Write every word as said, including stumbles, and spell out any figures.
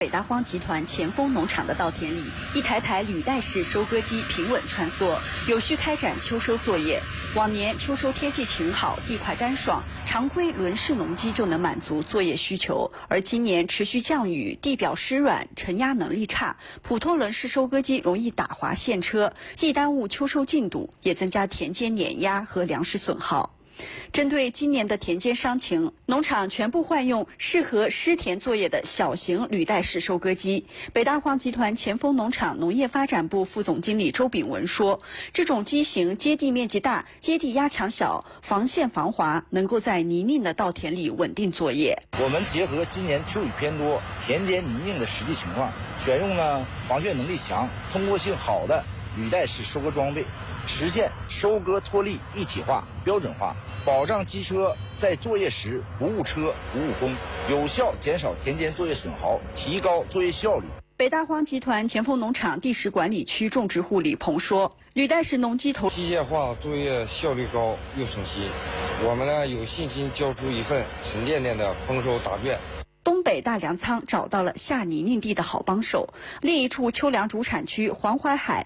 北大荒集团前锋农场的稻田里，一台台履带式收割机平稳穿梭，有序开展秋收作业。往年秋收天气晴好，地块干爽，常规轮式农机就能满足作业需求。而今年持续降雨，地表湿软，承压能力差，普通轮式收割机容易打滑陷车，既耽误秋收进度，也增加田间碾压和粮食损耗。针对今年的田间伤情，农场全部换用适合湿田作业的小型履带式收割机。北大荒集团前锋农场农业发展部副总经理周炳文说，这种机型接地面积大，接地压强小，防陷防滑，能够在泥泞的稻田里稳定作业。 我们结合今年秋雨偏多，田间泥泞的实际情况，选用了防汛能力强、通过性好的履带式收割装备，实现收割脱粒一体化、标准化，保障机车在作业时不误车、不误工，有效减少田间作业损耗，提高作业效率。 北大荒集团前锋农场地势管理区种植户李鹏说，履带式农机投机械化作业效率高又省心，我们呢有信心交出一份沉甸甸的丰收答卷。 东北大粮仓找到了下泥泞地的好帮手。另一处秋粮主产区黄淮海